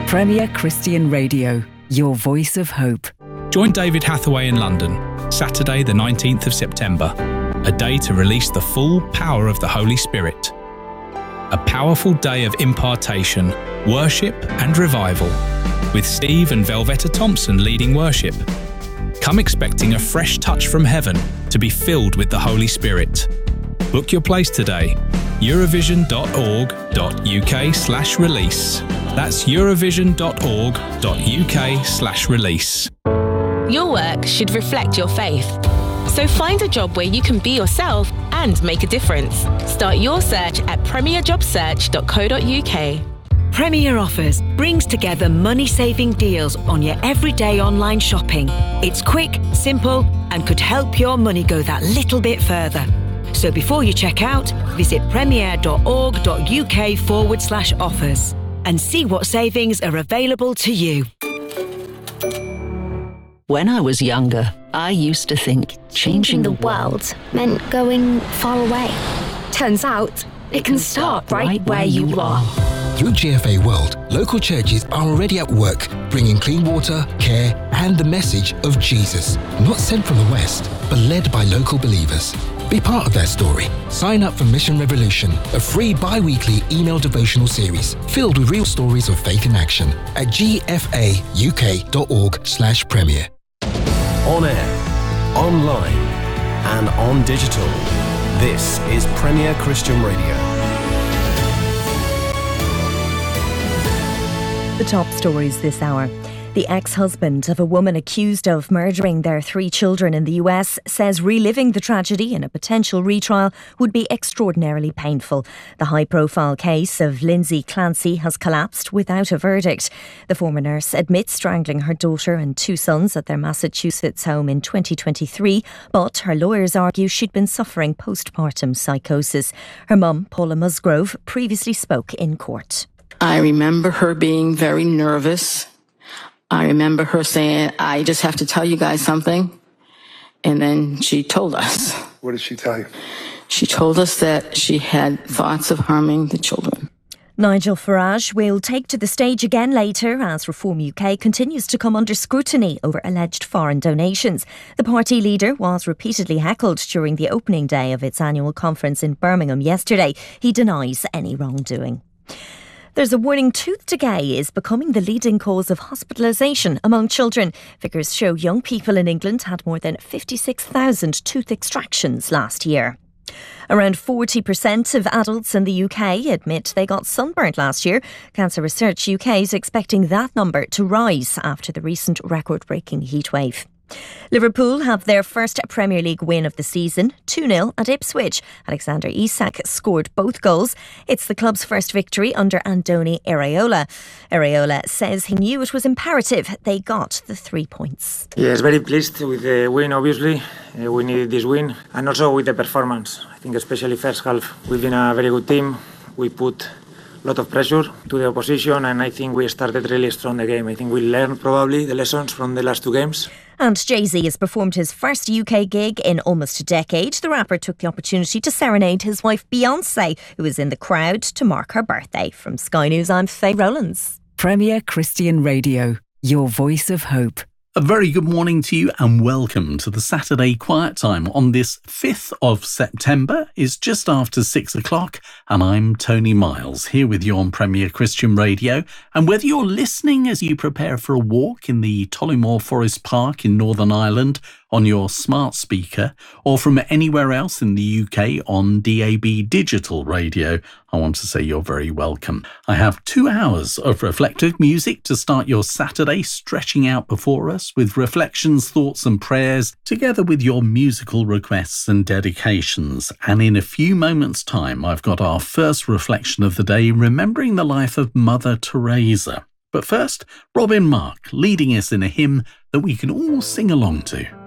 Premier Christian Radio, your voice of hope. Join David Hathaway in London, Saturday the 19th of September, a day to release the full power of the Holy Spirit. A powerful day of impartation, worship and revival, with Steve and Velveta Thompson leading worship. Come expecting a fresh touch from heaven to be filled with the Holy Spirit. Book your place today, eurovision.org.uk/release. That's eurovision.org.uk/release. Your work should reflect your faith. So find a job where you can be yourself and make a difference. Start your search at premierjobsearch.co.uk. Premier Offers brings together money-saving deals on your everyday online shopping. It's quick, simple, and could help your money go that little bit further. So before you check out, visit premier.org.uk/offers and see what savings are available to you. When I was younger, I used to think changing the world meant going far away. Turns out, it can start right where you are. Through GFA World, local churches are already at work, bringing clean water, care, and the message of Jesus. Not sent from the West, but led by local believers. Be part of their story. Sign up for Mission Revolution, a free bi-weekly email devotional series filled with real stories of faith in action at gfauk.org/premier. On air, online, and on digital. This is Premier Christian Radio. The top stories this hour. The ex-husband of a woman accused of murdering their 3 children in the US says reliving the tragedy in a potential retrial would be extraordinarily painful. The high-profile case of Lindsay Clancy has collapsed without a verdict. The former nurse admits strangling her daughter and 2 sons at their Massachusetts home in 2023, but her lawyers argue she'd been suffering postpartum psychosis. Her mum, Paula Musgrove, previously spoke in court. I remember her being very nervous. I remember her saying, I just have to tell you guys something. And then she told us. What did she tell you? She told us that she had thoughts of harming the children. Nigel Farage will take to the stage again later as Reform UK continues to come under scrutiny over alleged foreign donations. The party leader was repeatedly heckled during the opening day of its annual conference in Birmingham yesterday. He denies any wrongdoing. There's a warning tooth decay is becoming the leading cause of hospitalisation among children. Figures show young people in England had more than 56,000 tooth extractions last year. Around 40% of adults in the UK admit they got sunburnt last year. Cancer Research UK is expecting that number to rise after the recent record-breaking heatwave. Liverpool have their first Premier League win of the season, 2-0 at Ipswich. Alexander Isak scored both goals. It's the club's first victory under Andoni Iraola. Iraola says he knew it was imperative they got the 3 points. Yes, very pleased with the win, obviously. We needed this win. And also with the performance. I think especially first half, we've been a very good team. We put a lot of pressure to the opposition and I think we started really strong the game. I think we learned probably the lessons from the last 2 games. And Jay-Z has performed his first UK gig in almost a decade. The rapper took the opportunity to serenade his wife Beyonce, who was in the crowd to mark her birthday. From Sky News, I'm Faye Rowlands. Premier Christian Radio, your voice of hope. A very good morning to you and welcome to the Saturday Quiet Time on this 5th of September. It's just after 6 o'clock and I'm Tony Miles here with you on Premier Christian Radio. And whether you're listening as you prepare for a walk in the Tollymore Forest Park in Northern Ireland on your smart speaker or from anywhere else in the UK on DAB digital radio, I want to say you're very welcome. I have 2 hours of reflective music to start your Saturday stretching out before us with reflections, thoughts and prayers together with your musical requests and dedications. And in a few moments' time, I've got our first reflection of the day, remembering the life of Mother Teresa. But first, Robin Mark leading us in a hymn that we can all sing along to.